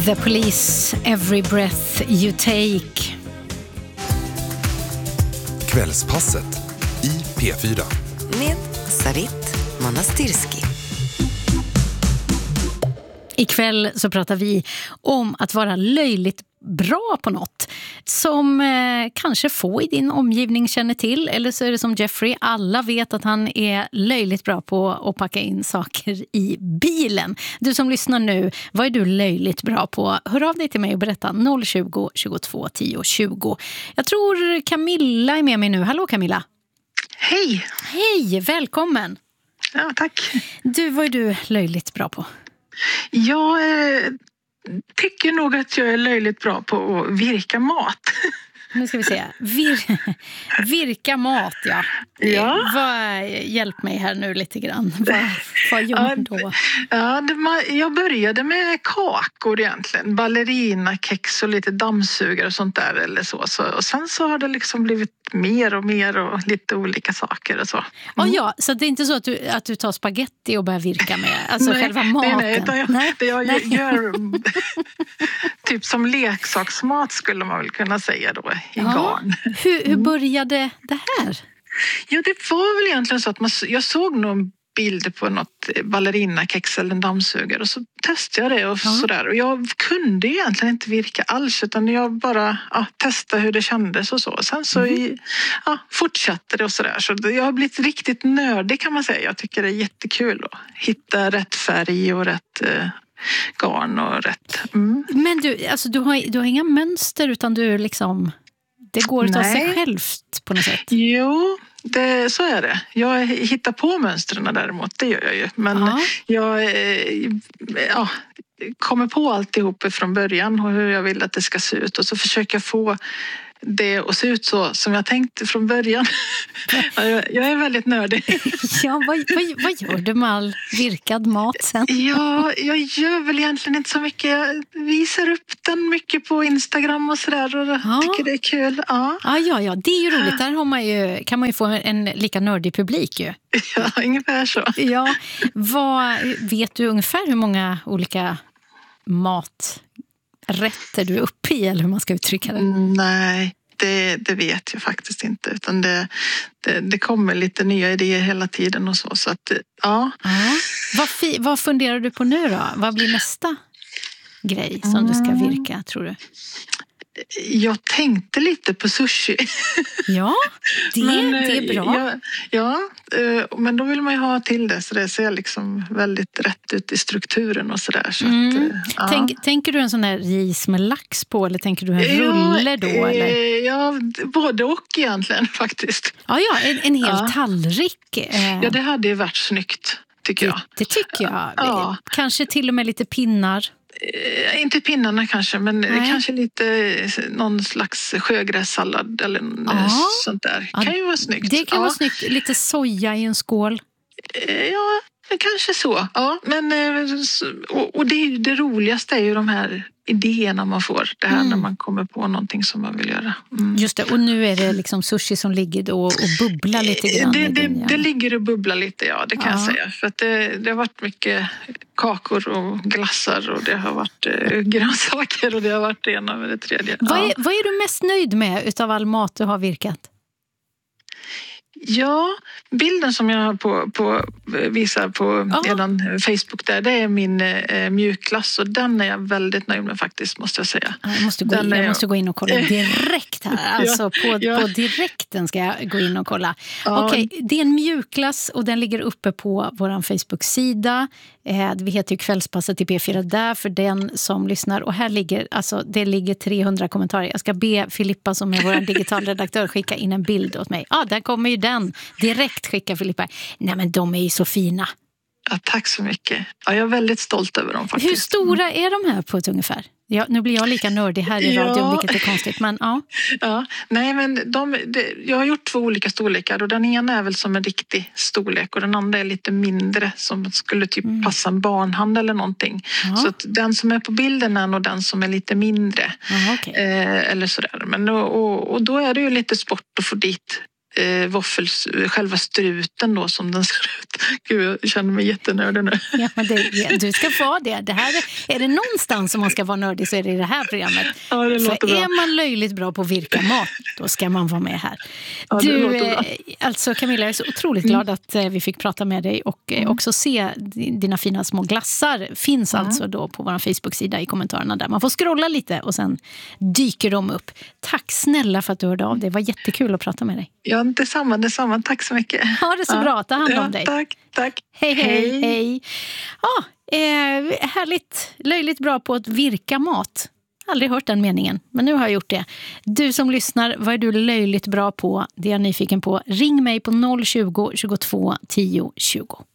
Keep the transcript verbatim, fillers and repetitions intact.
The Police, Every Breath You Take. Kvällspasset i P fyra. Med Sarit Manastirski. Ikväll så pratar vi om att vara löjligt bra på något som eh, kanske få i din omgivning känner till, eller så är det som Jeffrey, alla vet att han är löjligt bra på att packa in saker i bilen. Du som lyssnar nu, vad är du löjligt bra på? Hör av dig till mig och berätta noll tjugo, tjugotvå, tio, tjugo. Jag tror Camilla är med mig nu. Hallå Camilla. Hej. Hej, välkommen. Ja, tack. Du, vad är du löjligt bra på? Jag eh, tycker nog att jag är löjligt bra på att virka mat. Nu ska vi se. Vir, virka mat, ja. Ja. Vad, hjälp mig här nu lite grann. Vad, vad gör man då? Ja, det, jag började med kakor egentligen. Ballerina, kex och lite dammsugare och sånt där. Eller så. Så, och sen så har det liksom blivit mer och mer och lite olika saker och så. Mm. Oh, ja, så det är inte så att du, att du tar spaghetti och börjar virka med? Alltså nej, själva maten? Nej, nej, jag, nej? Det jag nej. gör typ som leksaksmat skulle man väl kunna säga då. I ja. garn. Hur, hur började det här? Ja, det var väl egentligen så att man, jag såg någon bild på något ballerinakex eller en dammsugare och så testade jag det och ja. sådär. Och jag kunde egentligen inte virka alls utan jag bara ja, testade hur det kändes och så. Och sen så mm. ja, fortsatte det och sådär. Så jag har blivit riktigt nördig kan man säga. Jag tycker det är jättekul att hitta rätt färg och rätt eh, garn och rätt. Mm. Men du, alltså, du, har, du har inga mönster utan du liksom... Det går att ta sig självt på något sätt. Jo, det, så är det. Jag hittar på mönstren däremot, det gör jag ju. Men ja. jag ja, kommer på alltihop från början och hur jag vill att det ska se ut. Och så försöker jag få det att se ut så som jag tänkte från början. Jag är väldigt nördig. Ja, vad, vad, vad gör du med all virkad mat sen? Ja, jag gör väl egentligen inte så mycket. Jag visar upp den mycket på Instagram och sådär och ja. tycker det är kul. Ja. Ja, ja, ja, det är ju roligt. Där har man ju, kan man ju få en lika nördig publik ju. Ja, ungefär så. Ja, vad, vet du ungefär hur många olika maträtter du är uppe i eller hur man ska uttrycka det? Nej. Det, det vet jag faktiskt inte utan det, det, det kommer lite nya idéer hela tiden och så, så att ja. ja. Vad, fi, vad funderar du på nu då? Vad blir nästa grej som mm. du ska virka, tror du? Jag tänkte lite på sushi. Ja, det, men, det är bra. Ja, ja, men då vill man ju ha till det så det ser liksom väldigt rätt ut i strukturen och sådär. Så mm. att, ja. Tänk, tänker du en sån där ris med lax på eller tänker du en rulle ja, då? Eller? Ja, både och egentligen faktiskt. Ja, ja en, en hel ja. tallrik. Ja, det hade ju varit snyggt tycker det, jag. Det tycker jag. Ja. Kanske till och med lite pinnar. Eh, inte pinnarna kanske, men Nej. kanske lite någon slags sjögrässallad eller ja. sånt där. Ja, kan ju vara snyggt. Det kan ja. vara snyggt. Lite soja i en skål. Eh, ja, kanske så. Ja, men, eh, och och det, det roligaste är ju de här idéerna man får. Det här mm. när man kommer på någonting som man vill göra. Mm. Just det, och nu är det liksom sushi som ligger då och bubblar lite grann. Det, det, din, ja. det ligger och bubblar lite, ja, det kan ja. jag säga. För att det, det har varit mycket kakor och glassar och det har varit eh, grönsaker och det har varit det ena med det tredje. Vad är, ja. vad är du mest nöjd med utav all mat du har virkat? Ja, bilden som jag på, på, visar på ja. eran Facebook där, det är min eh, mjukglass och den är jag väldigt nöjd med faktiskt, måste jag säga. Jag måste gå, in, jag måste gå in och kolla direkt här. Alltså på, ja. på direkten ska jag gå in och kolla. Ja. Okej, det är en mjukglass och den ligger uppe på vår Facebook-sida. Eh, vi heter ju Kvällspasset i P fyra där för den som lyssnar. Och här ligger, alltså det ligger trehundra kommentarer. Jag ska be Filippa som är vår digitalredaktör skicka in en bild åt mig. Ja, ah, där kommer ju den. Direkt skicka Filippa. Nej men de är ju så fina. Ja, tack så mycket. Ja, jag är väldigt stolt över dem faktiskt. Hur stora är de här på ett ungefär? Ja, nu blir jag lika nördig här i radion, ja. vilket är konstigt, men ja. Ja, nej men de, de, jag har gjort två olika storlekar och den ena är väl som en riktig storlek och den andra är lite mindre som skulle typ mm. passa en barnhand eller någonting. Ja. Så att den som är på bilden är nog den som är lite mindre. Ja, okay. eh, eller sådär. Men, och, och, och då är det ju lite sport att få dit eh, våffels, själva struten då som den ser ut. Gud, jag känner mig jättenördig nu. Ja, men det, ja, du ska få det. det här är, är det någonstans som man ska vara nördig så är det i det här programmet. Ja, det För låter bra. är man löjligt bra på att virka mat, då ska man vara med här. Ja, det du, låter bra. eh, alltså Camilla, jag är så otroligt glad mm. att eh, vi fick prata med dig och eh, också se dina fina små glassar. Finns mm. alltså då på vår Facebook-sida i kommentarerna där. Man får scrolla lite och sen dyker de upp. Tack snälla för att du hörde av dig. Det var jättekul att prata med dig. Ja, detsamma, detsamma. Tack så mycket. Ha det så ja. bra. Ta hand om ja, dig. Tack, tack. Hej, hej, hej. Ja, eh, härligt. Löjligt bra på att virka mat. Aldrig hört den meningen, men nu har jag gjort det. Du som lyssnar, vad är du löjligt bra på? Det är jag nyfiken på. Ring mig på noll tjugo, tjugotvå, tio, tjugo.